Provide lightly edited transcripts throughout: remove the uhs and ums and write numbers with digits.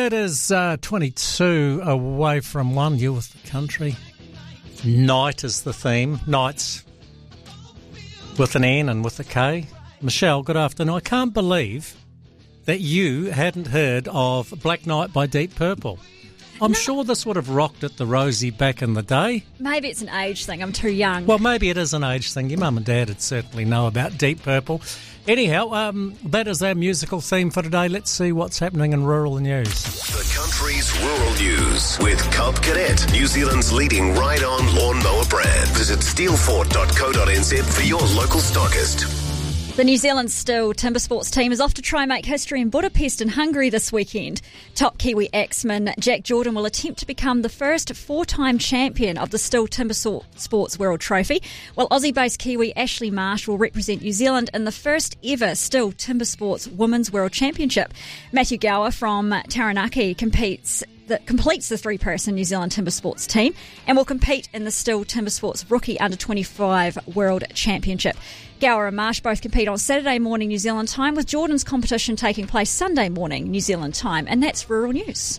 It is 22 away from 1. You're with the country. Night is the theme. Nights with an N and with a K. Michelle, good afternoon. I can't believe that you hadn't heard of Black Knight by Deep Purple. I'm sure this would have rocked at the Rosie back in the day. Maybe it's an age thing. I'm too young. Well, maybe it is an age thing. Your mum and dad would certainly know about Deep Purple. Anyhow, that is our musical theme for today. Let's see what's happening in rural news. The country's rural news with Cub Cadet, New Zealand's leading ride-on lawnmower brand. Visit steelfort.co.nz for your local stockist. The New Zealand Stihl Timber Sports team is off to try and make history in Budapest in Hungary this weekend. Top Kiwi axeman Jack Jordan will attempt to become the first four-time champion of the Stihl Timber Sports World Trophy, while Aussie-based Kiwi Ashley Marsh will represent New Zealand in the first ever Stihl Timber Sports Women's World Championship. Matthew Gower from Taranaki completes the three-person New Zealand Timber Sports team and will compete in the Stihl Timber Sports Rookie Under-25 World Championship. Gower and Marsh both compete on Saturday morning New Zealand time, with Jordan's competition taking place Sunday morning New Zealand time. And that's rural news.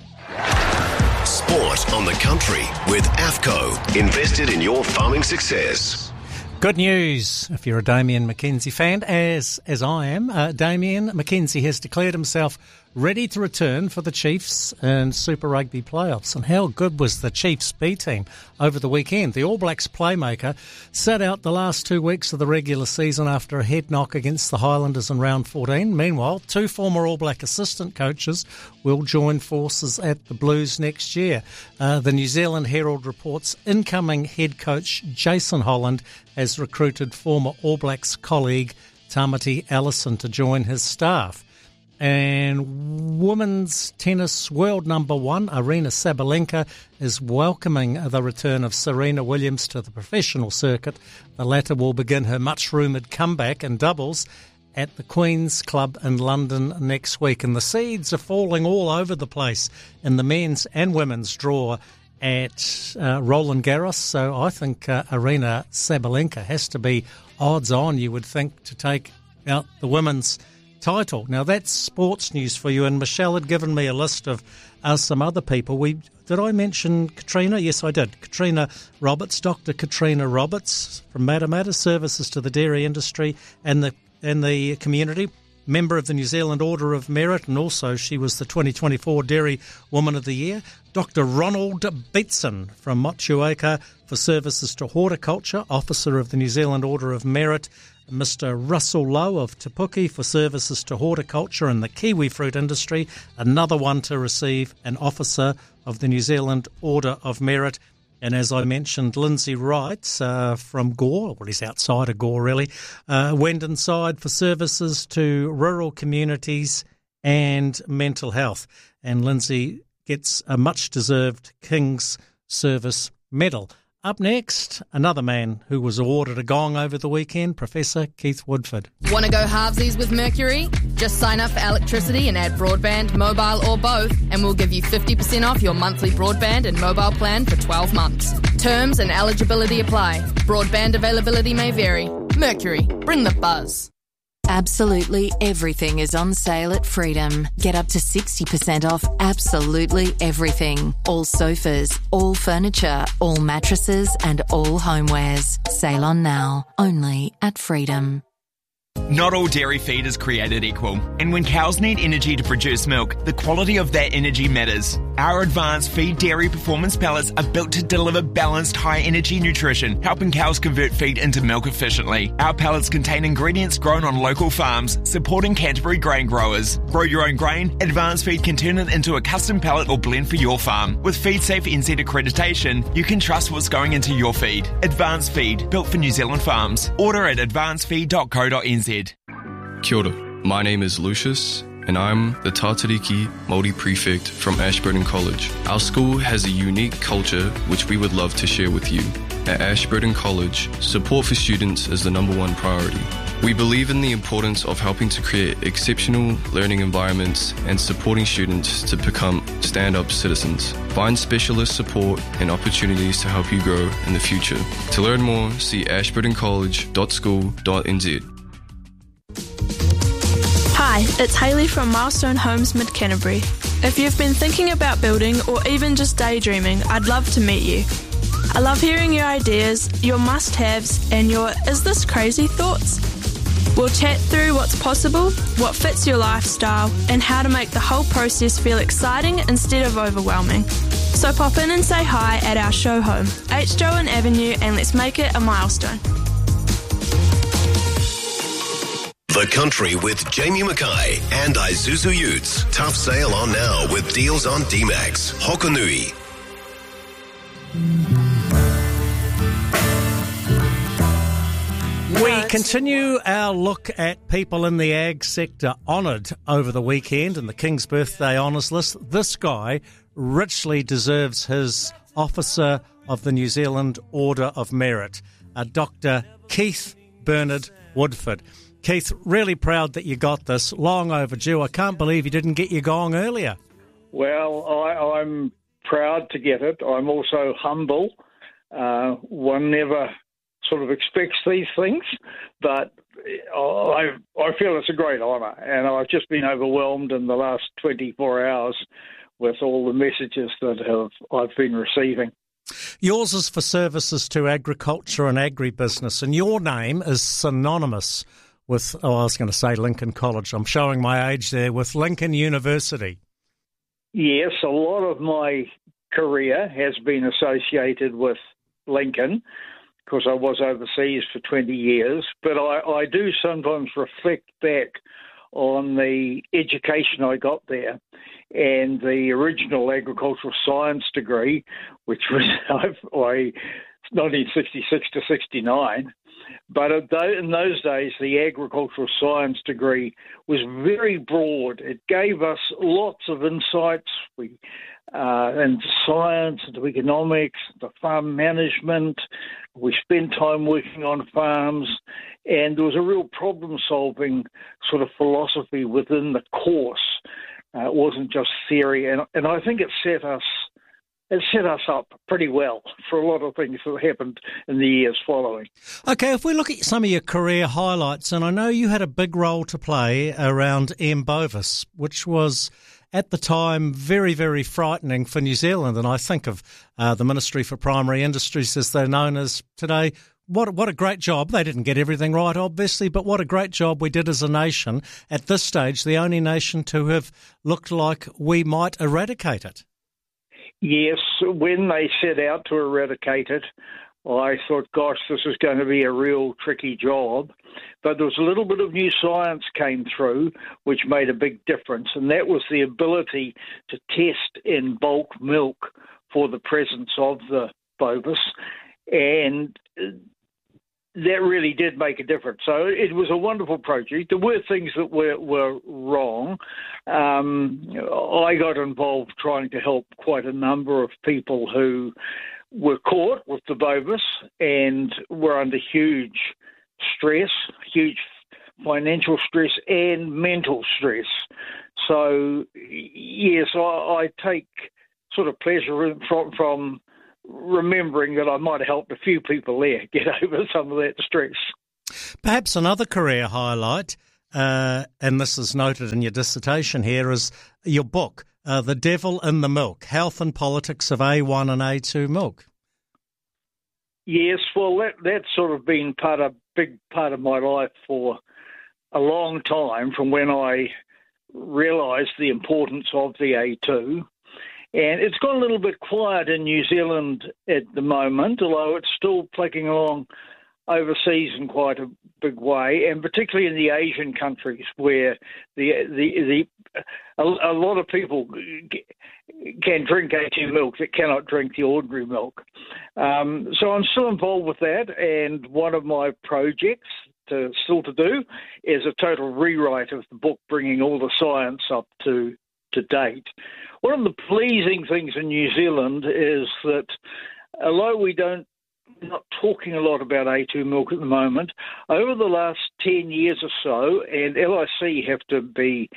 Sport on the country with AFCO. Invested in your farming success. Good news if you're a Damien McKenzie fan, as I am. Damien McKenzie has declared himself ready to return for the Chiefs in Super Rugby playoffs. And how good was the Chiefs B team over the weekend? The All Blacks playmaker sat out the last 2 weeks of the regular season after a head knock against the Highlanders in round 14. Meanwhile, two former All Black assistant coaches will join forces at the Blues next year. The New Zealand Herald reports incoming head coach Jason Holland has recruited former All Blacks colleague Tamati Ellison to join his staff. And women's tennis world number one, Aryna Sabalenka, is welcoming the return of Serena Williams to the professional circuit. The latter will begin her much-rumoured comeback in doubles at the Queen's Club in London next week. And the seeds are falling all over the place in the men's and women's draw at Roland Garros. So I think Aryna Sabalenka has to be odds on, you would think, to take out the women's title. Now that's sports news for you, and Michelle had given me a list of some other people. Did I mention Katrina? Yes, I did. Katrina Roberts, Dr. Katrina Roberts from Matamata, services to the dairy industry and the community, member of the New Zealand Order of Merit, and also she was the 2024 Dairy Woman of the Year. Dr. Ronald Beatson from Motueka for services to horticulture, officer of the New Zealand Order of Merit. Mr. Russell Lowe of Te Puke for services to horticulture and the kiwi fruit industry, another one to receive an officer of the New Zealand Order of Merit. And as I mentioned, Lindsay Wright from Gore, well, he's outside of Gore really, Wendonside for services to rural communities and mental health. And Lindsay gets a much-deserved King's Service Medal. Up next, another man who was awarded a gong over the weekend, Professor Keith Woodford. Want to go halvesies with Mercury? Just sign up for electricity and add broadband, mobile or both, and we'll give you 50% off your monthly broadband and mobile plan for 12 months. Terms and eligibility apply. Broadband availability may vary. Mercury, bring the buzz. Absolutely everything is on sale at Freedom. Get up to 60% off absolutely everything. All sofas, all furniture, all mattresses and all homewares. Sale on now, only at Freedom. Not all dairy feed is created equal, and when cows need energy to produce milk, the quality of that energy matters. Our advanced feed dairy performance pellets are built to deliver balanced, high-energy nutrition, helping cows convert feed into milk efficiently. Our pellets contain ingredients grown on local farms, supporting Canterbury grain growers. Grow your own grain, Advanced Feed can turn it into a custom pellet or blend for your farm. With FeedSafe NZ accreditation, you can trust what's going into your feed. Advanced Feed, built for New Zealand farms. Order at advancedfeed.co.nz. Kia ora. My name is Lucius, and I'm the Tatariki Māori Prefect from Ashburton College. Our school has a unique culture which we would love to share with you. At Ashburton College, support for students is the #1 priority. We believe in the importance of helping to create exceptional learning environments and supporting students to become stand-up citizens. Find specialist support and opportunities to help you grow in the future. To learn more, see ashburtoncollege.school.nz. Hi, it's Hayley from Milestone Homes Mid Canterbury. If you've been thinking about building or even just daydreaming, I'd love to meet you. I love hearing your ideas, your must-haves, and your "is this crazy" thoughts. We'll chat through what's possible, what fits your lifestyle, and how to make the whole process feel exciting instead of overwhelming. So pop in and say hi at our show home, H. Joan Avenue, and let's make it a milestone. The Country with Jamie Mackay and Isuzu Utes. Tough sale on now with deals on D-Max, Hokonui. We continue our look at people in the ag sector honoured over the weekend in the King's Birthday Honours List. This guy richly deserves his Officer of the New Zealand Order of Merit, Dr. Keith Bernard Woodford. Keith, really proud that you got this, long overdue. I can't believe you didn't get your gong earlier. Well, I'm proud to get it. I'm also humble. One never sort of expects these things, but I feel it's a great honour, and I've just been overwhelmed in the last 24 hours with all the messages that I've been receiving. Yours is for services to agriculture and agribusiness, and your name is synonymous with, I was going to say Lincoln College. I'm showing my age there, with Lincoln University. Yes, a lot of my career has been associated with Lincoln, because I was overseas for 20 years, but I do sometimes reflect back on the education I got there and the original agricultural science degree, which was 1966 to 69. But in those days, the agricultural science degree was very broad. It gave us lots of insights into science, into economics, into farm management. We spent time working on farms, and there was a real problem-solving sort of philosophy within the course. It wasn't just theory, and I think it set us up pretty well for a lot of things that happened in the years following. Okay, if we look at some of your career highlights, and I know you had a big role to play around M. bovis, which was at the time very, very frightening for New Zealand, and I think of the Ministry for Primary Industries, as they're known as today. What a great job. They didn't get everything right, obviously, but what a great job we did as a nation. At this stage, the only nation to have looked like we might eradicate it. Yes, when they set out to eradicate it, I thought, gosh, this is going to be a real tricky job. But there was a little bit of new science came through, which made a big difference, and that was the ability to test in bulk milk for the presence of the bovis, and that really did make a difference. So it was a wonderful project. There were things that were wrong. I got involved trying to help quite a number of people who were caught with the bovis and were under huge stress, huge financial stress and mental stress. So, yes, I take sort of pleasure from remembering that I might have helped a few people there get over some of that stress. Perhaps another career highlight, and this is noted in your dissertation here, is your book, The Devil in the Milk, Health and Politics of A1 and A2 Milk. Yes, well, that's sort of been a big part of my life for a long time, from when I realised the importance of the A2. And it's gone a little bit quiet in New Zealand at the moment, although it's still plugging along overseas in quite a big way, and particularly in the Asian countries where a lot of people can drink A2 milk that cannot drink the ordinary milk. So I'm still involved with that, and one of my projects still to do is a total rewrite of the book, bringing all the science up to date. One of the pleasing things in New Zealand is that although we're not talking a lot about A2 milk at the moment, over the last 10 years or so, and LIC have to be,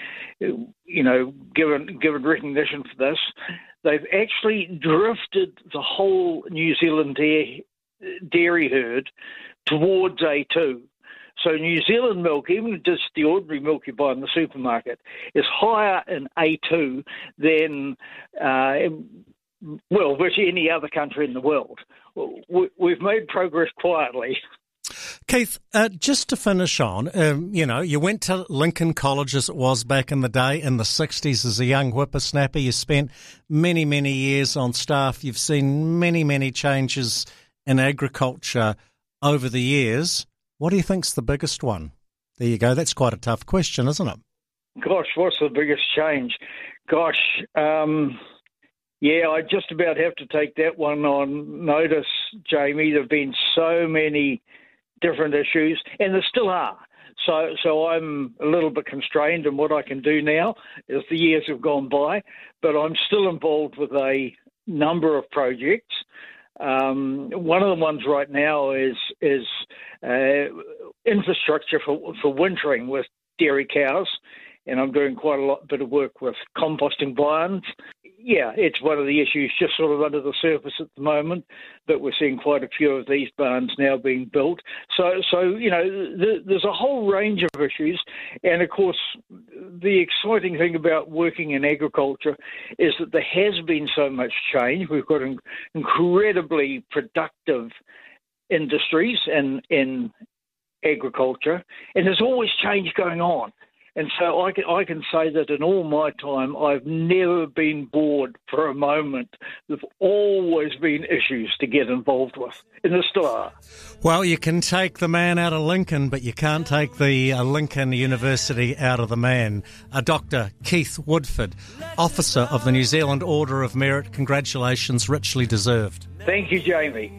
given recognition for this, they've actually drifted the whole New Zealand dairy herd towards A2. So New Zealand milk, even just the ordinary milk you buy in the supermarket, is higher in A2 than, virtually any other country in the world. We've made progress quietly. Keith, just to finish on, you went to Lincoln College as it was back in the day in the 60s as a young whippersnapper. You spent many, many years on staff. You've seen many, many changes in agriculture over the years. What do you think's the biggest one? There you go. That's quite a tough question, isn't it? Gosh, what's the biggest change? I just about have to take that one on notice, Jamie. There have been so many different issues, and there still are. So I'm a little bit constrained in what I can do now as the years have gone by, but I'm still involved with a number of projects. One of the ones right now is infrastructure for wintering with dairy cows, and I'm doing quite a bit of work with composting barns. Yeah, it's one of the issues just sort of under the surface at the moment, but we're seeing quite a few of these barns now being built. So there's a whole range of issues, and of course, the exciting thing about working in agriculture is that there has been so much change. We've got incredibly productive industries in agriculture, and there's always change going on. And so I can say that in all my time, I've never been bored for a moment. There've always been issues to get involved with, and there still are. Well, you can take the man out of Lincoln, but you can't take the Lincoln University out of the man. Dr. Keith Woodford, Officer of the New Zealand Order of Merit. Congratulations, richly deserved. Thank you, Jamie.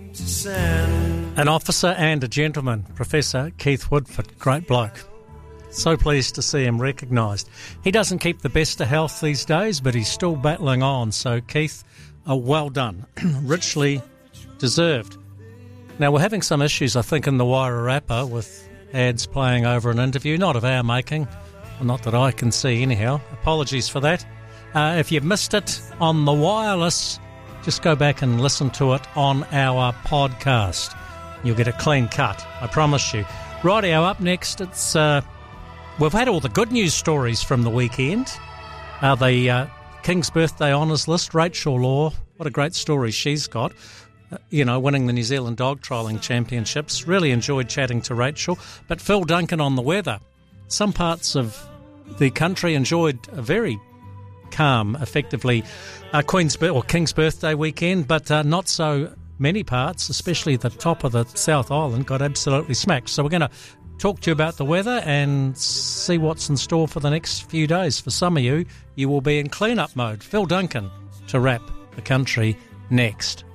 An officer and a gentleman, Professor Keith Woodford. Great bloke. So pleased to see him recognised. He doesn't keep the best of health these days, but he's still battling on. So, Keith, well done. Richly deserved. Now, we're having some issues, I think, in the Wairarapa with ads playing over an interview, not of our making. Well, not that I can see, anyhow. Apologies for that. If you've missed it on the wireless, just go back and listen to it on our podcast. You'll get a clean cut, I promise you. Rightio, up next, it's... We've had all the good news stories from the weekend. The King's Birthday Honours List, Rachel Law, what a great story she's got. Winning the New Zealand Dog Trialling Championships. Really enjoyed chatting to Rachel. But Phil Duncan on the weather. Some parts of the country enjoyed a very calm, effectively, King's Birthday weekend, but not so many parts, especially the top of the South Island, got absolutely smacked. So we're going to talk to you about the weather and see what's in store for the next few days. For some of you, you will be in clean-up mode. Phil Duncan to wrap the country next.